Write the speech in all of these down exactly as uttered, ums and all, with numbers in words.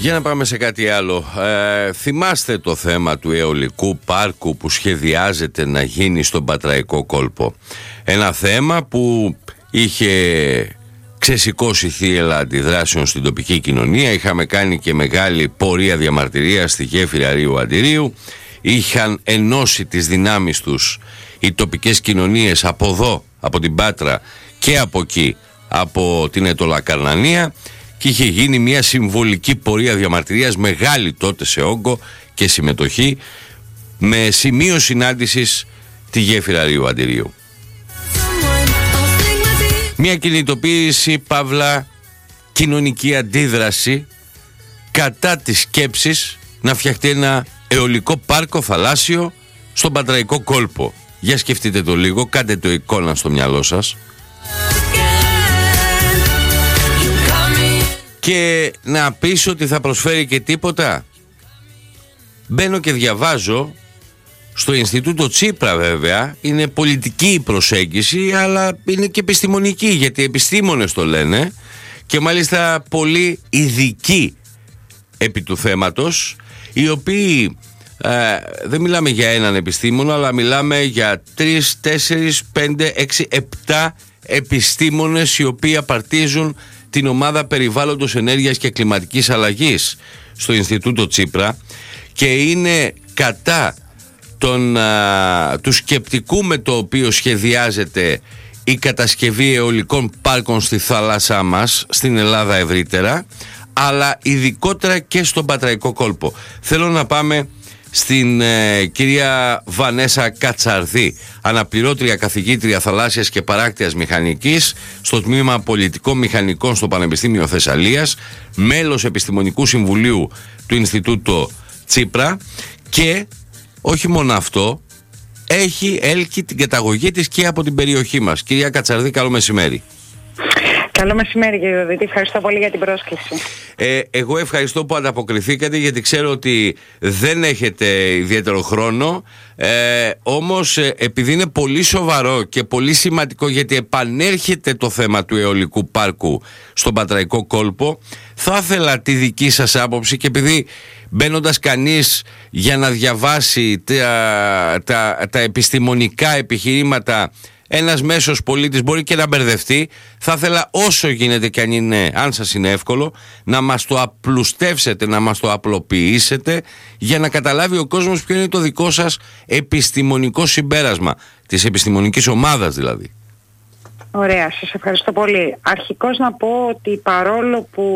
Για να πάμε σε κάτι άλλο. Ε, θυμάστε το θέμα του αιωλικού πάρκου που σχεδιάζεται να γίνει στον Πατραϊκό κόλπο. Ένα θέμα που είχε ξεσηκώσει θύελλα αντιδράσεων στην τοπική κοινωνία. Είχαμε κάνει και μεγάλη πορεία διαμαρτυρίας στη γέφυρα Ρίου Αντιρίου. Είχαν ενώσει τις δυνάμεις τους οι τοπικές κοινωνίες από εδώ, από την Πάτρα και από εκεί, από την Αιτωλακαρνανία, και είχε γίνει μια συμβολική πορεία διαμαρτυρίας μεγάλη τότε σε όγκο και συμμετοχή, με σημείο συνάντησης τη γέφυρα Ρίου Αντιρίου. Μια κινητοποίηση, παύλα κοινωνική αντίδραση κατά της σκέψης να φτιαχτεί ένα αιωλικό πάρκο θαλάσσιο στον Πατραϊκό κόλπο. Για σκεφτείτε το λίγο, κάντε το εικόνα στο μυαλό σας. Και να πεις ότι θα προσφέρει και τίποτα. Μπαίνω και διαβάζω στο Ινστιτούτο Τσίπρα, βέβαια, είναι πολιτική η προσέγγιση, αλλά είναι και επιστημονική, γιατί επιστήμονες το λένε και μάλιστα πολύ ειδικοί επί του θέματος, οι οποίοι ε, δεν μιλάμε για έναν επιστήμονα, αλλά μιλάμε για τρεις, τέσσερις, πέντε, έξι, επτά επιστήμονες οι οποίοι απαρτίζουν την ομάδα περιβάλλοντος, ενέργειας και κλιματικής αλλαγής στο Ινστιτούτο Τσίπρα, και είναι κατά τον, α, του σκεπτικού με το οποίο σχεδιάζεται η κατασκευή αιωλικών πάρκων στη θάλασσά μας, στην Ελλάδα ευρύτερα, αλλά ειδικότερα και στον Πατραϊκό κόλπο. Θέλω να πάμε στην ε, κυρία Βανέσα Κατσαρδή, αναπληρώτρια καθηγήτρια θαλάσσιας και παράκτειας μηχανικής στο τμήμα πολιτικών μηχανικών στο Πανεπιστήμιο Θεσσαλίας, μέλος επιστημονικού συμβουλίου του Ινστιτούτου Τσίπρα, και όχι μόνο αυτό, έχει έλκει την καταγωγή της και από την περιοχή μας. Κυρία Κατσαρδή, καλό μεσημέρι. Καλό μεσημέρι, κύριε Οδήτη. Ευχαριστώ πολύ για την πρόσκληση. Ε, εγώ ευχαριστώ που ανταποκριθήκατε, γιατί ξέρω ότι δεν έχετε ιδιαίτερο χρόνο. Ε, όμως ε, επειδή είναι πολύ σοβαρό και πολύ σημαντικό, γιατί επανέρχεται το θέμα του αιωλικού πάρκου στον Πατραϊκό κόλπο, θα ήθελα τη δική σας άποψη, και επειδή μπαίνοντας κανείς για να διαβάσει τα, τα, τα επιστημονικά επιχειρήματα, ένας μέσος πολίτης μπορεί και να μπερδευτεί, θα ήθελα όσο γίνεται, και αν, είναι, αν σας είναι εύκολο, να μας το απλουστεύσετε, να μας το απλοποιήσετε, για να καταλάβει ο κόσμος ποιο είναι το δικό σας επιστημονικό συμπέρασμα, της επιστημονικής ομάδας δηλαδή. Ωραία, σας ευχαριστώ πολύ. Αρχικώς να πω ότι παρόλο που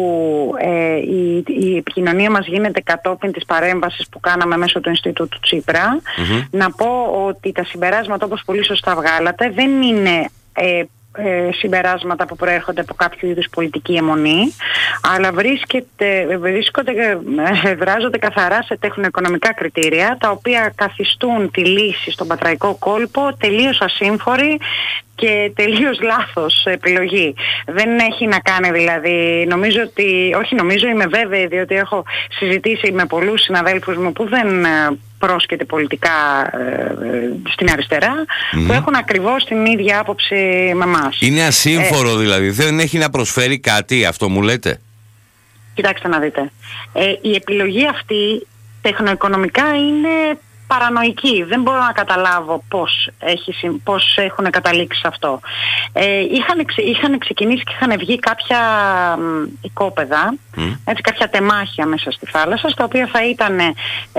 ε, η, η επικοινωνία μας γίνεται κατόπιν της παρέμβασης που κάναμε μέσω του Ινστιτούτου Τσίπρα, mm-hmm. να πω ότι τα συμπεράσματα, όπως πολύ σωστά βγάλατε, δεν είναι ε, ε, συμπεράσματα που προέρχονται από κάποιο είδους πολιτική αιμονή, αλλά βρίσκεται, βρίσκονται, ε, δράζονται καθαρά σε τεχνοοικονομικά κριτήρια, τα οποία καθιστούν τη λύση στον Πατραϊκό κόλπο τελείως ασύμφορη και τελείως λάθος επιλογή. Δεν έχει να κάνει δηλαδή, νομίζω ότι, όχι νομίζω, είμαι βέβαιη, διότι έχω συζητήσει με πολλούς συναδέλφους μου που δεν πρόσκειται πολιτικά ε, στην αριστερά, mm-hmm. που έχουν ακριβώς την ίδια άποψη με εμάς. Είναι ασύμφορο ε, δηλαδή, δεν έχει να προσφέρει κάτι, αυτό μου λέτε? Κοιτάξτε να δείτε. Ε, η επιλογή αυτή τεχνοοικονομικά είναι παρανοϊκή. Δεν μπορώ να καταλάβω πώς, έχει, πώς έχουν καταλήξει σε αυτό. Ε, είχαν, είχαν ξεκινήσει και είχαν βγει κάποια μ, οικόπεδα, mm. έτσι, κάποια τεμάχια μέσα στη θάλασσα, στα οποία θα ήταν, ε,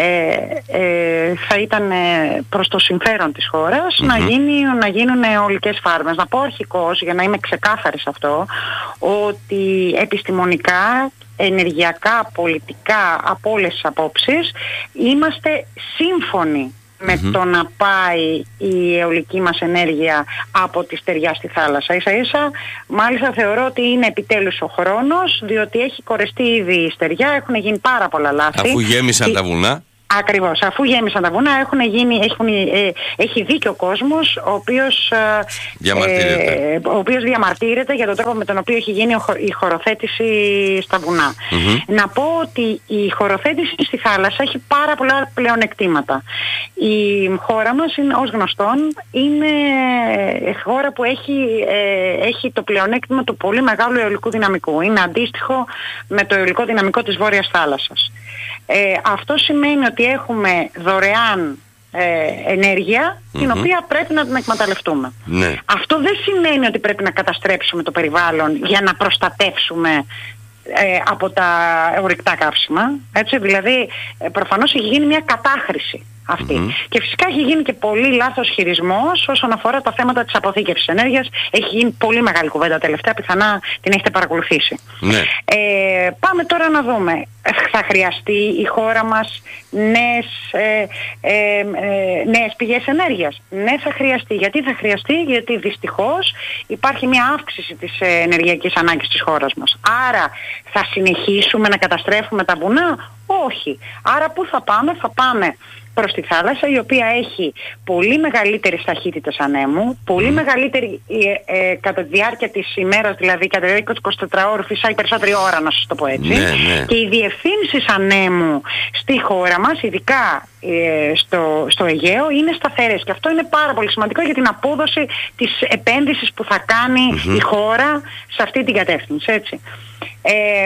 ε, θα ήταν προς το συμφέρον της χώρας mm-hmm. να, γίνει, να γίνουν αιωλικές φάρμες. Να πω αρχικώς, για να είμαι ξεκάθαρη σε αυτό, ότι επιστημονικά, ενεργειακά, πολιτικά, από όλες τις απόψεις, είμαστε σύμφωνοι με mm-hmm. το να πάει η αιωλική μας ενέργεια από τη στεριά στη θάλασσα. Ίσα ίσα, μάλιστα θεωρώ ότι είναι επιτέλους ο χρόνος, διότι έχει κορεστεί ήδη η στεριά, έχουν γίνει πάρα πολλά λάθη. Αφού γέμισαν και... τα βουνά. Ακριβώς. Αφού γέμισαν τα βουνά, έχουν γίνει, έχουν, ε, έχει δίκιο ο κόσμος, ο οποίος, διαμαρτύρεται. Ε, ο οποίος διαμαρτύρεται για τον τρόπο με τον οποίο έχει γίνει η χωροθέτηση στα βουνά. Mm-hmm. Να πω ότι η χωροθέτηση στη θάλασσα έχει πάρα πολλά πλεονεκτήματα. Η χώρα μας, είναι, ως γνωστόν, είναι χώρα που έχει, ε, έχει το πλεονέκτημα του πολύ μεγάλου αιωλικού δυναμικού. Είναι αντίστοιχο με το αιωλικό δυναμικό της Βόρειας Θάλασσας. Ε, αυτό σημαίνει ότι έχουμε δωρεάν ε, ενέργεια mm-hmm. την οποία πρέπει να την εκμεταλλευτούμε. Ναι. Αυτό δεν σημαίνει ότι πρέπει να καταστρέψουμε το περιβάλλον για να προστατεύσουμε ε, από τα ορυκτά καύσιμα. Έτσι, δηλαδή ε, προφανώς έχει γίνει μια κατάχρηση αυτή. Mm-hmm. Και φυσικά έχει γίνει και πολύ λάθος χειρισμός όσον αφορά τα θέματα της αποθήκευσης ενέργειας. Έχει γίνει πολύ μεγάλη κουβέντα τελευταία, πιθανά την έχετε παρακολουθήσει. Ναι. Ε, πάμε τώρα να δούμε. Θα χρειαστεί η χώρα μας νέες, ε, ε, ε, νέες πηγές ενέργειας? Ναι, θα χρειαστεί. Γιατί θα χρειαστεί? Γιατί δυστυχώς υπάρχει μια αύξηση της ενεργειακής ανάγκης της χώρας μας. Άρα θα συνεχίσουμε να καταστρέφουμε τα βουνά? Όχι. Άρα πού θα πάμε? Θα πάμε προς τη θάλασσα, η οποία έχει πολύ μεγαλύτερες ταχύτητες ανέμου, πολύ mm. μεγαλύτερη ε, ε, κατά τη διάρκεια της ημέρας, δηλαδή κατά τη διάρκεια εικοσιτετράωρου φυσάει περισσότερη ώρα, να σας το πω έτσι. Ναι, ναι. Και οι διευθύνσεις ανέμου στη χώρα μας, ειδικά ε, στο, στο Αιγαίο, είναι σταθερές. Και αυτό είναι πάρα πολύ σημαντικό για την απόδοση της επένδυσης που θα κάνει mm-hmm. η χώρα σε αυτή την κατεύθυνση. Έτσι. Ε,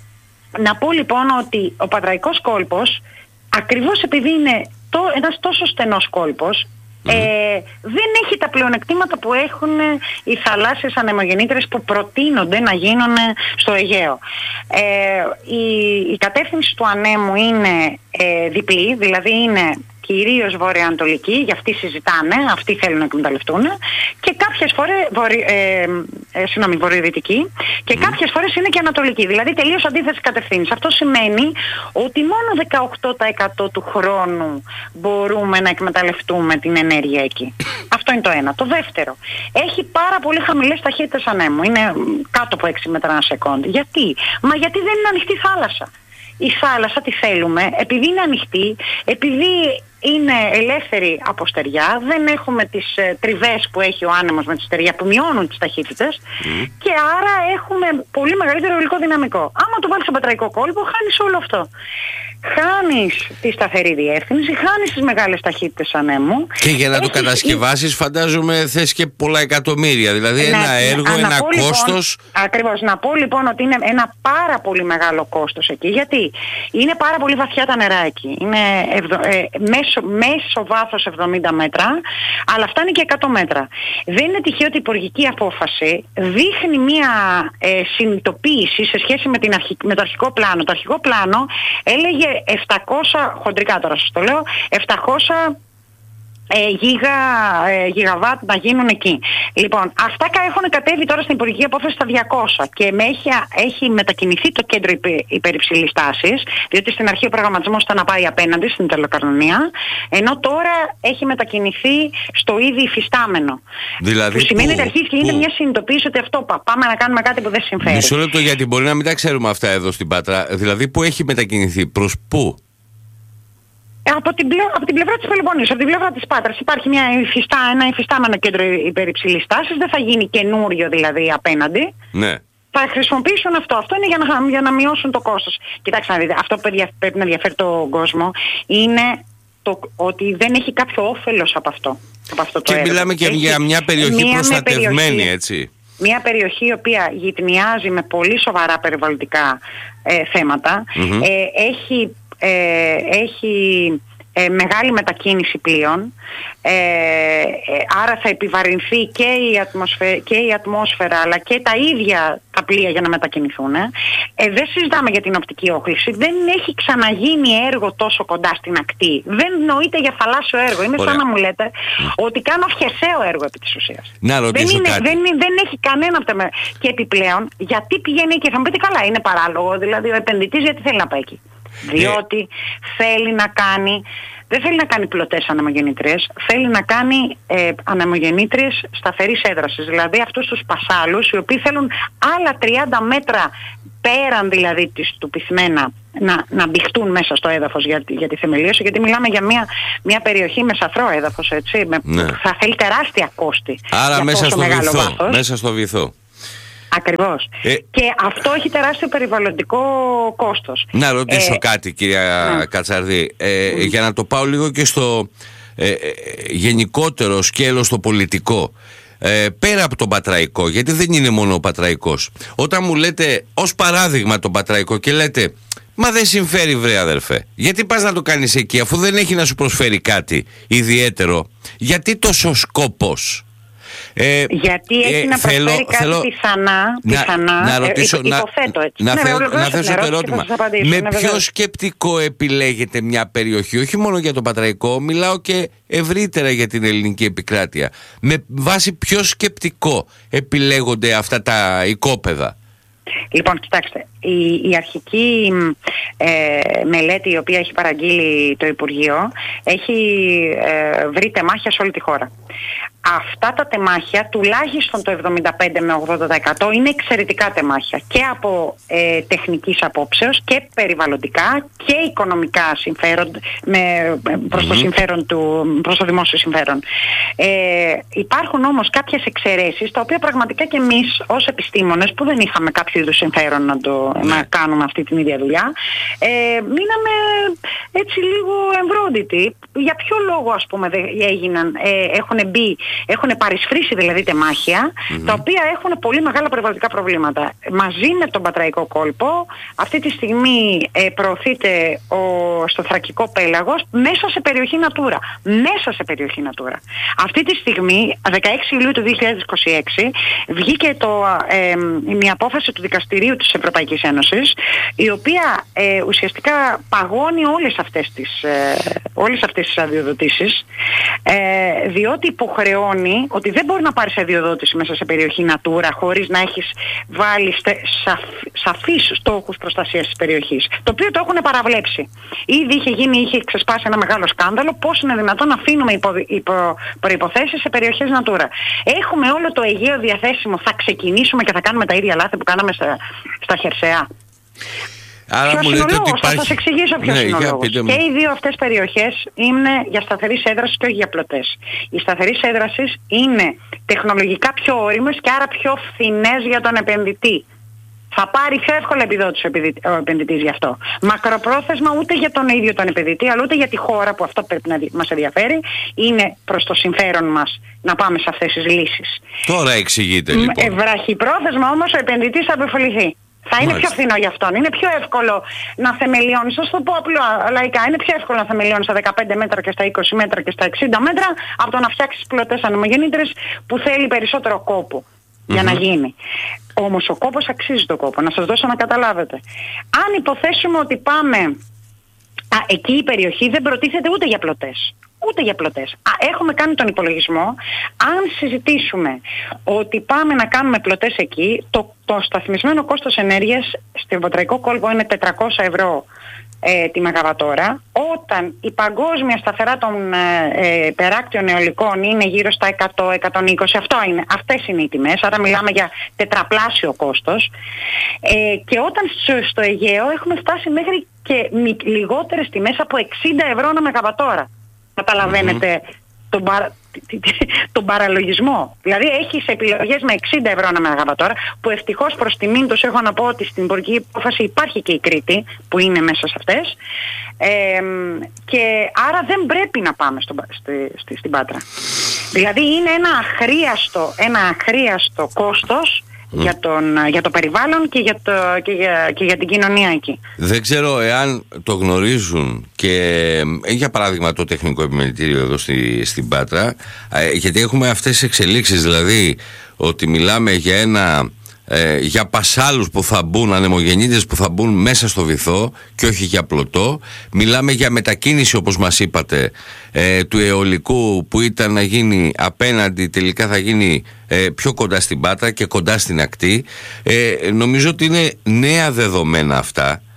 να πω λοιπόν ότι ο Παδραϊκός κόλπος, ακριβώς επειδή είναι το, ένας τόσο στενός κόλπος, mm. ε, δεν έχει τα πλεονεκτήματα που έχουν οι θαλάσσιες ανεμογεννήτρες που προτείνονται να γίνουν στο Αιγαίο. Ε, η, η κατεύθυνση του ανέμου είναι ε, διπλή, δηλαδή είναι κυρίως βορειοανατολική, για αυτοί συζητάνε, αυτοί θέλουν να εκμεταλλευτούν, και κάποιες φορές βορει, ε, ε, συγγνώμη, βορειοδυτική, και mm. κάποιες φορές είναι και ανατολική, δηλαδή τελείως αντίθετες κατευθύνσεις. Αυτό σημαίνει ότι μόνο δεκαοκτώ τοις εκατό του χρόνου μπορούμε να εκμεταλλευτούμε την ενέργεια εκεί. Αυτό είναι το ένα. Το δεύτερο, έχει πάρα πολύ χαμηλές ταχύτητες ανέμου, είναι κάτω από έξι μέτρα ανά σεκόντ. Γιατί? Μα γιατί δεν είναι ανοιχτή θάλασσα. Η θάλασσα τη θέλουμε επειδή είναι ανοιχτή, επειδή είναι ελεύθερη από στεριά, δεν έχουμε τις ε, τριβές που έχει ο άνεμος με τη στεριά που μειώνουν τις ταχύτητες mm. και άρα έχουμε πολύ μεγαλύτερο υλικό δυναμικό. Άμα το βάλεις στον Πετραϊκό κόλπο, χάνεις όλο αυτό. Χάνεις τη σταθερή διεύθυνση, χάνεις τις μεγάλες ταχύτητες ανέμου. Και για να έχεις... το κατασκευάσεις, φαντάζομαι θες και πολλά εκατομμύρια. Δηλαδή να, ένα έργο, να, ένα να πω, κόστος. Λοιπόν, ακριβώς. Να πω λοιπόν ότι είναι ένα πάρα πολύ μεγάλο κόστος εκεί. Γιατί είναι πάρα πολύ βαθιά τα νερά εκεί. Είναι ευδο, ε, μέσο, μέσο βάθος εβδομήντα μέτρα, αλλά φτάνει και εκατό μέτρα. Δεν είναι τυχαίο ότι η υπουργική απόφαση δείχνει μια ε, συνειδητοποίηση σε σχέση με, την αρχι, με το αρχικό πλάνο. Το αρχικό πλάνο έλεγε επτακόσια, χοντρικά τώρα σας το λέω, επτακόσια ε, γίγα, ε, γιγαβάτ να γίνουν εκεί. Λοιπόν, αυτά έχουν κατέβει τώρα στην υπουργική απόφαση στα διακόσια και με έχει, έχει μετακινηθεί το κέντρο υπε, υπερυψηλής τάσης, διότι στην αρχή ο προγραμματισμός ήταν να πάει απέναντι στην Τελοκαρνανία, ενώ τώρα έχει μετακινηθεί στο ήδη υφιστάμενο. Δηλαδή, που σημαίνει ότι αρχίζει και είναι μια συνειδητοποίηση ότι αυτό πάμε να κάνουμε κάτι που δεν συμφέρει. Μισό λεπτό, γιατί μπορεί να μην τα ξέρουμε αυτά εδώ στην Πάτρα. Δηλαδή, πού έχει μετακινηθεί, προς πού? Από την, πλευρά, από την πλευρά της Πελοποννήσου, από την πλευρά της Πάτρας υπάρχει μια υφιστά, ένα υφιστάμενο κέντρο υπερυψηλής τάσης, δεν θα γίνει καινούριο δηλαδή απέναντι. Ναι. Θα χρησιμοποιήσουν αυτό. Αυτό είναι για να, για να μειώσουν το κόστος. Κοιτάξτε να δείτε, αυτό που πρέπει να ενδιαφέρει τον κόσμο είναι το, ότι δεν έχει κάποιο όφελος από αυτό. Από αυτό το και έργο. Μιλάμε και έχει για μια περιοχή μια προστατευμένη, περιοχή, έτσι. Μια περιοχή η οποία γειτονιάζει με πολύ σοβαρά περιβαλλοντικά ε, θέματα. Mm-hmm. Ε, έχει Ε, έχει ε, μεγάλη μετακίνηση πλοίων, ε, ε, άρα θα επιβαρυνθεί και η, ατμοσφαίρα, και η ατμόσφαιρα αλλά και τα ίδια τα πλοία για να μετακινηθούν. Ε, δεν συζητάμε για την οπτική όχληση, δεν έχει ξαναγίνει έργο τόσο κοντά στην ακτή, δεν νοείται για θαλάσσιο έργο. Είναι σαν να μου λέτε ότι κάνω χερσαίο έργο επί της ουσίας. Να ρωτήσω δεν, είναι, κάτι. δεν, δεν έχει κανένα από τα με... Και επιπλέον, γιατί πηγαίνει εκεί? Θα μου πείτε καλά, είναι παράλογο, δηλαδή ο επενδυτής γιατί θέλει να πάει εκεί? Διότι ε. θέλει να κάνει, δεν θέλει να κάνει πλωτές ανεμογεννήτριες, θέλει να κάνει ε, ανεμογεννήτριες σταθερής έδρασης. Δηλαδή αυτούς τους πασάλους οι οποίοι θέλουν άλλα τριάντα μέτρα πέραν δηλαδή της, του πυθμένα να, να μπηχτούν μέσα στο έδαφος για, για τη θεμελίωση, γιατί μιλάμε για μια, μια περιοχή με σαφρό έδαφος, έτσι, με, ναι. θα θέλει τεράστια κόστη. Άρα μέσα στο, βυθό, μέσα στο βυθό. Ακριβώς. Ε, και αυτό έχει τεράστιο περιβαλλοντικό κόστος. Να ρωτήσω ε, κάτι, κυρία ναι. Κατσαρδή, ε, mm. για να το πάω λίγο και στο ε, ε, γενικότερο σκέλος, το πολιτικό. Ε, πέρα από τον Πατραϊκό, γιατί δεν είναι μόνο ο Πατραϊκός. Όταν μου λέτε ως παράδειγμα τον Πατραϊκό και λέτε, μα δεν συμφέρει βρε αδερφέ, γιατί πας να το κάνεις εκεί αφού δεν έχει να σου προσφέρει κάτι ιδιαίτερο? Γιατί τόσο σκόπος? Ε, γιατί έχει ε, να προσφέρει θέλω, κάτι θέλω πιθανά, πιθανά να, να ρωτήσω, ε, υποθέτω έτσι. Να, ναι, να, ναι, να θέσω το ερώτημα. Με ναι, ποιο σκεπτικό επιλέγεται μια περιοχή? Όχι μόνο για τον Πατραϊκό, μιλάω και ευρύτερα για την ελληνική επικράτεια. Με βάση ποιο σκεπτικό επιλέγονται αυτά τα οικόπεδα? Λοιπόν, κοιτάξτε, η, η αρχική ε, μελέτη η οποία έχει παραγγείλει το Υπουργείο έχει ε, βρει τεμάχια σε όλη τη χώρα. Αυτά τα τεμάχια, τουλάχιστον το εβδομήντα πέντε με ογδόντα τοις εκατό, είναι εξαιρετικά τεμάχια και από ε, τεχνικής απόψεως και περιβαλλοντικά και οικονομικά συμφέρον, με, προς, mm-hmm. το συμφέρον του, προς το δημόσιο συμφέρον. Ε, υπάρχουν όμως κάποιες εξαιρέσεις, τα οποία πραγματικά και εμείς ως επιστήμονες που δεν είχαμε κάποιο είδους συμφέρον να, το, mm-hmm. να κάνουμε αυτή την ίδια δουλειά, ε, μείναμε έτσι λίγο εμβρόντιτοι. Για ποιο λόγο, ας πούμε, έγιναν, ε, έχουν μπει, έχουν παρισφρήσει δηλαδή τεμάχια, mm-hmm. τα οποία έχουν πολύ μεγάλα περιβαλλοντικά προβλήματα. Μαζί με τον Πατραϊκό κόλπο, αυτή τη στιγμή ε, προωθείται ο, στο Θρακικό πέλαγος μέσα σε περιοχή Natura. Μέσα σε περιοχή Natura. Αυτή τη στιγμή, δεκαέξι Ιουλίου του δύο χιλιάδες είκοσι έξι, βγήκε το, ε, μια απόφαση του Δικαστηρίου της Ευρωπαϊκής Ένωσης, η οποία ε, ουσιαστικά παγώνει όλες αυτές τις, ε, όλες αυτές τις αδειοδοτήσεις, ε, διότι υποχρεώνει ότι δεν μπορεί να πάρεις αδειοδότηση μέσα σε περιοχή Natura χωρίς να έχεις βάλει σαφ, σαφείς στόχους προστασίας της περιοχής, το οποίο το έχουν παραβλέψει. Ήδη είχε γίνει, είχε ξεσπάσει ένα μεγάλο σκάνδαλο, πώς είναι δυνατόν να αφήνουμε υπο, υπο, προϋποθέσεις σε περιοχές Natura. Έχουμε όλο το Αιγαίο διαθέσιμο, θα ξεκινήσουμε και θα κάνουμε τα ίδια λάθη που κάναμε στα, στα χερσαία? Άρα ποιος μου είναι λέτε ο ότι λόγος, υπάρχει... θα σας εξηγήσω ποιος ναι, είναι ο λόγος. Και οι δύο αυτές περιοχές είναι για σταθερής έδρασης και όχι για πλωτές. Οι σταθερής έδρασης είναι τεχνολογικά πιο όριμες και άρα πιο φθηνές για τον επενδυτή. Θα πάρει πιο εύκολα επιδότηση ο επενδυτής γι' αυτό. Μακροπρόθεσμα ούτε για τον ίδιο τον επενδυτή, αλλά ούτε για τη χώρα, που αυτό πρέπει να μας ενδιαφέρει. Είναι προς το συμφέρον μας να πάμε σε αυτές τις λύσεις. Τώρα εξηγείτε λοιπόν. Βραχυπρόθεσμα όμως ο επενδυτής θα αποφεληθεί. Θα είναι Μάλιστα. πιο φθηνό για αυτόν. Είναι πιο εύκολο να θεμελιώνεις, θα το πω απλά λαϊκά, είναι πιο εύκολο να θεμελιώνεις στα δεκαπέντε μέτρα και στα είκοσι μέτρα και στα εξήντα μέτρα από το να φτιάξεις πλωτές ανεμογεννήτρες που θέλει περισσότερο κόπο mm-hmm. για να γίνει. Όμως ο κόπος αξίζει τον κόπο. Να σας δώσω να καταλάβετε. Αν υποθέσουμε ότι πάμε, α, εκεί η περιοχή δεν προτίθεται ούτε για πλωτές. Ούτε για πλωτές. Α, έχουμε κάνει τον υπολογισμό. Αν συζητήσουμε ότι πάμε να κάνουμε πλωτές εκεί, το, το σταθμισμένο κόστος ενέργειας στο Πατραϊκό κόλπο είναι τετρακόσια ευρώ ε, τη μεγαβατόρα, όταν η παγκόσμια σταθερά των ε, περάκτιων αιωλικών είναι γύρω στα εκατό με εκατόν είκοσι. Αυτό είναι, αυτές είναι οι τιμές, άρα μιλάμε για τετραπλάσιο κόστος. Ε, και όταν στο, στο Αιγαίο έχουμε φτάσει μέχρι και λιγότερες τιμές από εξήντα ευρώ ένα μεγαβατόρα. Καταλαβαίνετε mm-hmm. τον, παρα, τον παραλογισμό. Δηλαδή έχεις επιλογές με εξήντα ευρώ ένα μεγαβατόρα, που ευτυχώς προς τιμήν τους έχω να πω ότι στην υπουργική απόφαση υπάρχει και η Κρήτη που είναι μέσα σε αυτές, ε, και άρα δεν πρέπει να πάμε στο, στη, στη, στην Πάτρα. Δηλαδή είναι ένα αχρίαστο, ένα αχρίαστο κόστος Mm. για, τον, για το περιβάλλον και για, το, και, για, και για την κοινωνία εκεί. Δεν ξέρω εάν το γνωρίζουν και για παράδειγμα το τεχνικό επιμελητήριο εδώ στη, στην Πάτρα, γιατί έχουμε αυτές τις εξελίξεις, δηλαδή ότι μιλάμε για ένα ε, για πασάλους που θα μπουν, ανεμογεννήτες που θα μπουν μέσα στο βυθό και όχι για πλωτό. Μιλάμε για μετακίνηση, όπως μας είπατε, ε, του αιωλικού που ήταν να γίνει απέναντι, τελικά θα γίνει ε, πιο κοντά στην Πάτρα και κοντά στην ακτή. ε, Νομίζω ότι είναι νέα δεδομένα αυτά.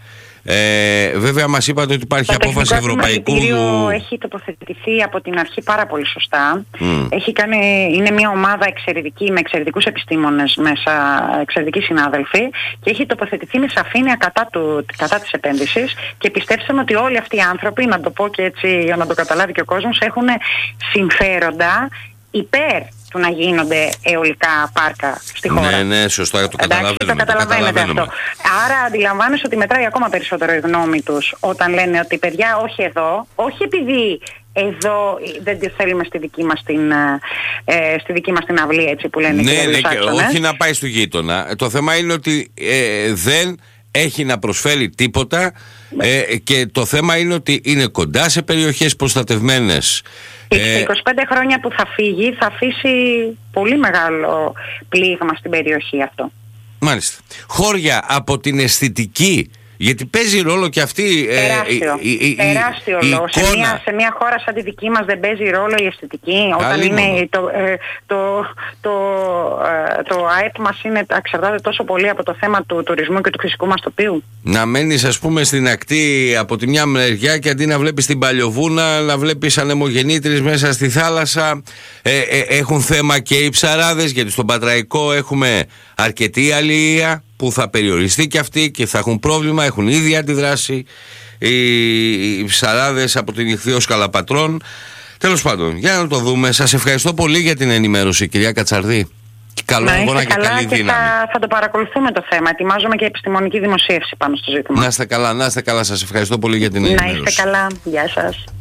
Ε, βέβαια μας είπατε ότι υπάρχει το απόφαση ευρωπαϊκού... Το έχει τοποθετηθεί από την αρχή πάρα πολύ σωστά. Mm. Έχει κάνει, είναι μια ομάδα εξαιρετική, με εξαιρετικούς επιστήμονες μέσα, εξαιρετικοί συνάδελφοι, και έχει τοποθετηθεί με σαφήνεια κατά, του, κατά της επένδυσης, και πιστέψαμε ότι όλοι αυτοί οι άνθρωποι, να το πω και έτσι για να το καταλάβει και ο κόσμος, έχουν συμφέροντα υπέρ του να γίνονται αιωλικά πάρκα στη χώρα. Ναι, ναι, σωστά, το καταλαβαίνουμε. Εντάξει, το καταλαβαίνετε αυτό. Άρα αντιλαμβάνεσαι ότι μετράει ακόμα περισσότερο η γνώμη τους όταν λένε ότι παιδιά όχι εδώ, όχι επειδή εδώ δεν τη θέλουμε στη δική μας την, ε, στη δική μας την αυλή, έτσι που λένε. Ναι, ναι, και όχι να πάει στο γείτονα. Το θέμα είναι ότι ε, δεν έχει να προσφέρει τίποτα, ε, και το θέμα είναι ότι είναι κοντά σε περιοχές προστατευμένες. Και στα είκοσι πέντε χρόνια που θα φύγει θα αφήσει πολύ μεγάλο πλήγμα στην περιοχή αυτό. Μάλιστα. Χώρια από την αισθητική, γιατί παίζει ρόλο και αυτή. Τεράστιο, ε, η, η, τεράστιο η, ρόλο. η σε, μια, σε μια χώρα σαν τη δική μας δεν παίζει ρόλο η αισθητική. Όταν είναι το, ε, το, το, ε, το ΑΕΠ μας είναι, εξαρτάται τόσο πολύ από το θέμα του τουρισμού και του φυσικού μας τοπίου. Να μένεις ας πούμε στην ακτή από τη μια μεριά, και αντί να βλέπεις την Παλιοβούνα, να βλέπεις ανεμογεννήτρες μέσα στη θάλασσα. Ε, ε, έχουν θέμα και οι ψαράδες, γιατί στον Πατραϊκό έχουμε αρκετή αλληλεία που θα περιοριστεί και αυτοί και θα έχουν πρόβλημα, έχουν ήδη αντιδράσει οι, οι ψαράδες από την Ιχθύος Καλαπατρών. Τέλος πάντων, για να το δούμε. Σας ευχαριστώ πολύ για την ενημέρωση, κυρία Κατσαρδή. Καλό αγώνα και καλή και δύναμη. Θα, θα το παρακολουθούμε το θέμα. Ετοιμάζομαι και επιστημονική δημοσίευση πάνω στο ζήτημα. Να είστε καλά, να είστε καλά. Σας ευχαριστώ πολύ για την ενημέρωση. Να είστε καλά. Γεια σας.